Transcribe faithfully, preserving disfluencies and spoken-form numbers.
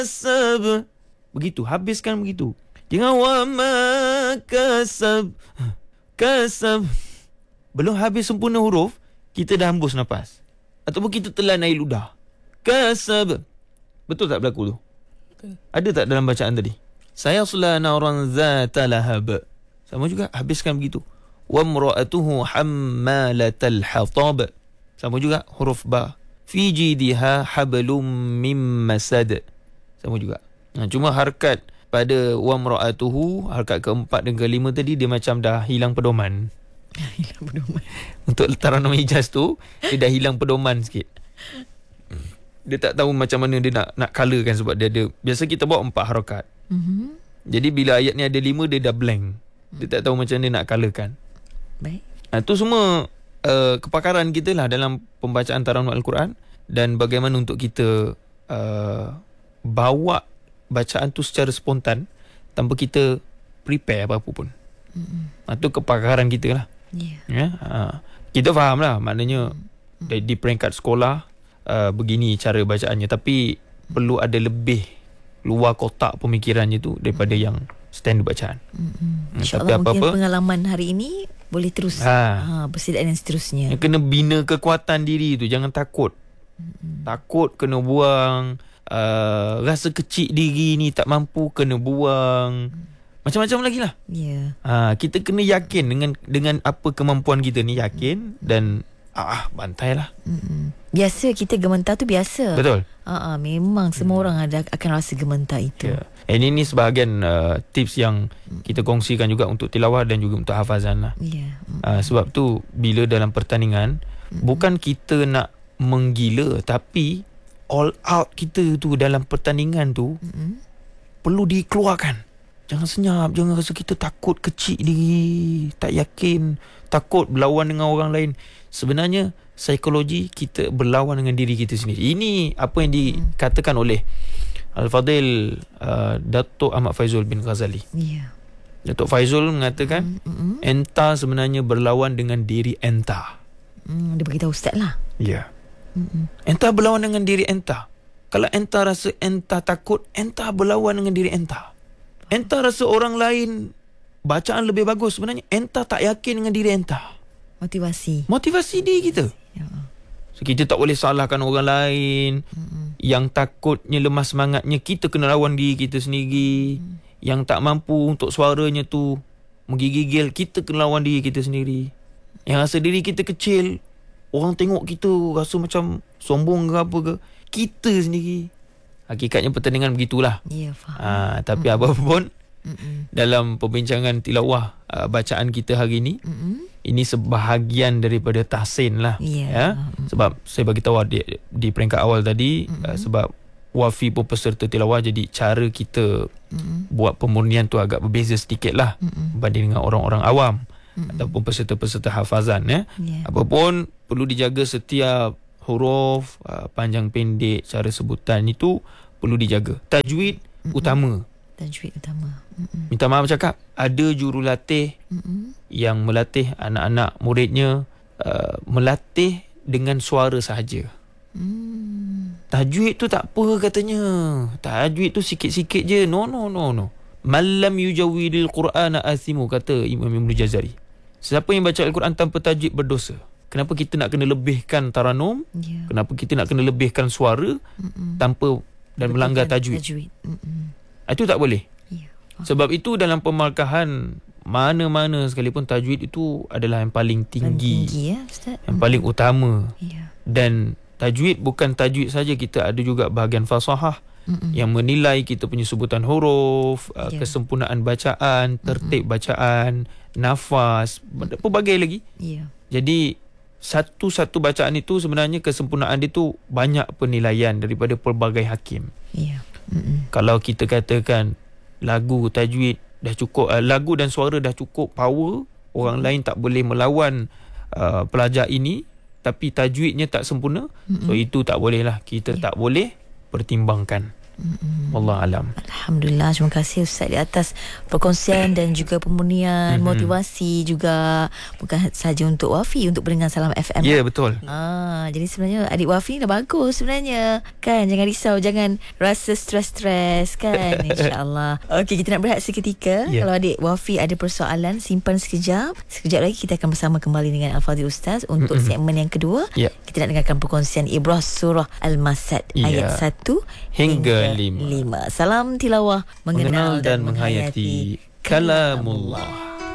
kasab. Begitu, habiskan begitu. Jangan wa ma kasab. Kasab. Belum habis sempurna huruf, kita dah hembus nafas. Ataupun kita telan air ludah. Kasab. Betul tak berlaku tu? Betul. Ada tak dalam bacaan tadi? Sayasla naran zata lahab. Sama juga, habiskan begitu. Wa imra'atuhu hammalatal hatab. Sama juga, huruf ba. Fi jidiha hablum mim masad. Sama juga. Nah, cuma harkat pada wa imra'atuhu, harkat keempat dan kelima tadi dia macam dah hilang pedoman. Hilang pedoman. Untuk Taranum Hijaz tu, dia dah hilang pedoman sikit. Dia tak tahu macam mana dia nak nak colourkan sebab dia ada, biasa kita bawa empat harakat. Mm-hmm. Jadi bila ayat ni ada lima, dia dah blank. Dia tak tahu macam mana nak colourkan. Baik. Nah, tu semua uh, kepakaran kita lah dalam pembacaan Taranum Al-Quran, dan bagaimana untuk kita uh, bawa bacaan tu secara spontan tanpa kita prepare apa-apa pun. Mm-hmm. Nah, tu kepakaran kita lah. Yeah. Ya, uh, kita faham lah maknanya mm-hmm. di, di peringkat sekolah uh, begini cara bacaannya, tapi mm-hmm. perlu ada lebih luar kotak pemikirannya tu daripada mm-hmm. yang standard bacaan. Mm-hmm. InsyaAllah mungkin apa-apa, pengalaman hari ini boleh terus ha. Ha, bersidaan dan seterusnya. Kena bina kekuatan diri tu. Jangan takut. Mm-hmm. Takut kena buang. Uh, rasa kecil diri ni tak mampu, kena buang. Mm. Macam-macam lagi lah. Yeah. Ha, kita kena yakin dengan dengan apa kemampuan kita ni. Yakin. Mm. Dan ah, bantai lah. Mm-mm. Biasa kita gementar tu biasa. Betul. Ah, memang semua mm. orang ada akan rasa gementar itu. Yeah. Ini ni sebahagian uh, tips yang mm. kita kongsikan juga untuk tilawah dan juga untuk hafazan lah. Yeah. Uh, sebab tu bila dalam pertandingan, mm. bukan kita nak menggila, tapi all out kita tu dalam pertandingan tu mm. perlu dikeluarkan. Jangan senyap, jangan rasa kita takut kecil diri, tak yakin, takut berlawan dengan orang lain. Sebenarnya psikologi kita berlawan dengan diri kita sendiri. Ini apa yang dikatakan oleh Al-Fadil uh, Datuk Ahmad Faizul bin Ghazali. Yeah. Datuk Faizul mengatakan mm-hmm. enta sebenarnya berlawan dengan diri enta. Mm, dia beritahu ustaz lah. Ya. Yeah. Mm-hmm. Enta berlawan dengan diri enta. Kalau enta rasa enta takut, enta berlawan dengan diri enta. Enta rasa orang lain bacaan lebih bagus, sebenarnya enta tak yakin dengan diri enta. Motivasi. Motivasi diri kita. Ya. So, kita tak boleh salahkan orang lain. Mm-mm. Yang takutnya, lemah semangatnya, kita kena lawan diri kita sendiri. Mm. Yang tak mampu untuk suaranya tu menggigil, kita kena lawan diri kita sendiri. Yang rasa diri kita kecil, orang tengok kita rasa macam sombong ke apa ke, kita sendiri. Hakikatnya pertandingan begitulah. Ya, faham. Ha, tapi mm-mm. apa pun mm-mm. dalam perbincangan tilawah uh, bacaan kita hari ini, mm-mm. ini sebahagian daripada tahsin lah. Yeah. Ya. Sebab saya bagi tahu di, di peringkat awal tadi, mm-hmm. uh, sebab wafi pun peserta tilawah, jadi cara kita mm-hmm. buat pemurnian tu agak berbeza sedikit lah mm-hmm. berbanding dengan orang-orang awam mm-hmm. ataupun peserta-peserta hafazan. Ya. Yeah. Apapun perlu dijaga setiap huruf, uh, panjang pendek, cara sebutan itu perlu dijaga. Tajwid mm-hmm. utama. Tajwid utama. Mm-mm. Minta maaf cakap, ada jurulatih Mm-mm. yang melatih anak-anak muridnya uh, melatih dengan suara sahaja. Mm. Tajwid tu tak apa katanya. Tajwid tu sikit-sikit je. No no no no. Malam yujawwidil Qur'ana asimu, kata Imam Ibn Jazari. Siapa yang baca Al-Quran tanpa tajwid berdosa. Kenapa kita nak kena lebihkan taranum? Yeah. Kenapa kita nak kena lebihkan suara Mm-mm. tanpa dan melanggar tajwid? tajwid. Itu tak boleh. Yeah. Oh. Sebab itu dalam pemarkahan mana-mana sekalipun, tajwid itu adalah yang paling tinggi, paling tinggi ya, Ustaz? Yang mm. paling utama. Yeah. Dan tajwid bukan tajwid saja, kita ada juga bahagian fasahah Mm-mm. yang menilai kita punya sebutan huruf, yeah. uh, kesempurnaan bacaan, tertib Mm-mm. bacaan, nafas, Mm-mm. pelbagai lagi. Yeah. Jadi satu-satu bacaan itu sebenarnya kesempurnaan dia tu banyak penilaian daripada pelbagai hakim. Yeah. Kalau kita katakan lagu tajwid dah cukup, uh, lagu dan suara dah cukup power, orang lain tak boleh melawan uh, pelajar ini, tapi tajwidnya tak sempurna, Mm-mm. so itu tak boleh lah, kita yeah. tak boleh pertimbangkan. Mm-mm. Wallah alam. Alhamdulillah, terima kasih Ustaz di atas perkongsian dan juga pembunian mm-hmm. motivasi juga, bukan saja untuk Wafi, untuk pendengar Salam F M. Ya, yeah, betul. Ah, jadi sebenarnya adik Wafi ni dah bagus sebenarnya. Kan, jangan risau, jangan rasa stres-stres kan. InsyaAllah. Okey, kita nak berehat seketika. Yeah. Kalau adik Wafi ada persoalan, simpan sekejap. Sekejap lagi kita akan bersama kembali dengan Al-Fadhil Ustaz untuk mm-hmm. segmen yang kedua. Yeah. Kita nak dengarkan perkongsian Ibrah surah Al-Masad yeah. ayat satu hingga lima. Salam tilawah, mengenal, mengenal dan, dan menghayati kalamullah.